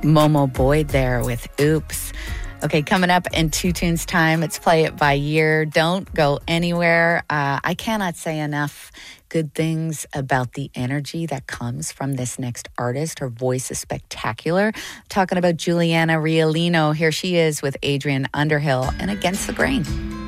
Momo Boyd there with Oops. Okay, coming up in Two Tunes time, it's Play It By Year. Don't go anywhere. I cannot say enough good things about the energy that comes from this next artist. Her voice is spectacular. Talking about Juliana Riolino. Here she is with Adrian Underhill and Against the Grain.